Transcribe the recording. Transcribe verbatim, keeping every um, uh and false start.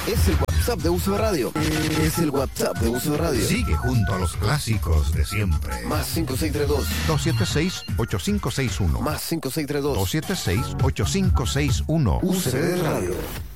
Es el WhatsApp de Uso de Radio. Es el WhatsApp de Uso de Radio. Sigue junto a los clásicos de siempre. Más cinco seis tres dos. dos siete seis, ocho cinco seis uno. Más cinco seis tres dos. dos siete seis, ocho cinco seis uno. U C B Radio.